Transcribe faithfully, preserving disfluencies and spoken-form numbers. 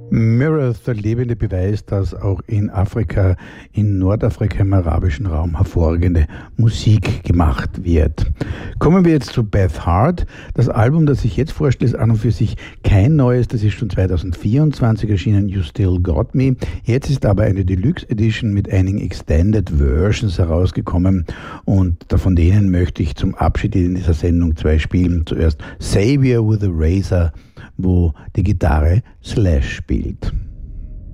Mirrors, der lebende Beweis, dass auch in Afrika, in Nordafrika, im arabischen Raum hervorragende Musik gemacht wird. Kommen wir jetzt zu Beth Hart. Das Album, das ich jetzt vorstelle, ist an und für sich kein neues, das ist schon zweitausendvierundzwanzig erschienen, You Still Got Me. Jetzt ist aber eine Deluxe Edition mit einigen Extended Versions herausgekommen und von denen möchte ich zum Abschied in dieser Sendung zwei spielen. Zuerst Savior with a Razor, wo die Gitarre Slash spielt.